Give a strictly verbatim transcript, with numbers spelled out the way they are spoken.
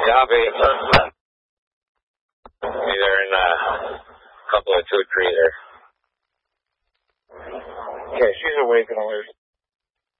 Copy. Either in uh, a couple of two or three there. Okay, she's awake and alert.